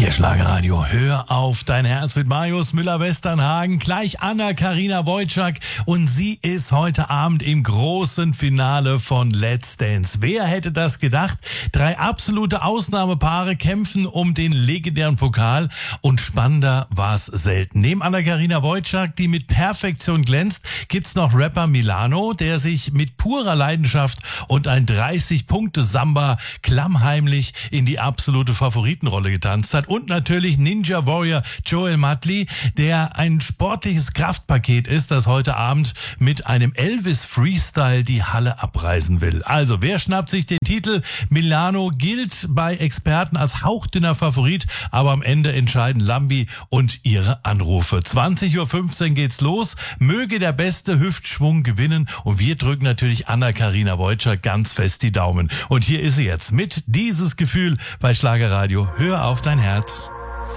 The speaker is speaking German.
Hier Schlagerradio, hör auf dein Herz mit Marius Müller-Westernhagen, gleich Anna-Karina Wojcik und sie ist heute Abend im großen Finale von Let's Dance. Wer hätte das gedacht? 3 absolute Ausnahmepaare kämpfen um den legendären Pokal und spannender war's selten. Neben Anna-Karina Wojcik, die mit Perfektion glänzt, gibt's noch Rapper Milano, der sich mit purer Leidenschaft und ein 30-Punkte-Samba klammheimlich in die absolute Favoritenrolle getanzt hat. Und natürlich Ninja Warrior Joel Madli, der ein sportliches Kraftpaket ist, das heute Abend mit einem Elvis Freestyle die Halle abreißen will. Also, wer schnappt sich den Titel? Milano gilt bei Experten als hauchdünner Favorit, aber am Ende entscheiden Lambi und ihre Anrufe. 20:15 Uhr geht's los. Möge der beste Hüftschwung gewinnen und wir drücken natürlich Anna-Karina Wojcik ganz fest die Daumen. Und hier ist sie jetzt mit Dieses Gefühl bei Schlagerradio. Hör auf dein Herz.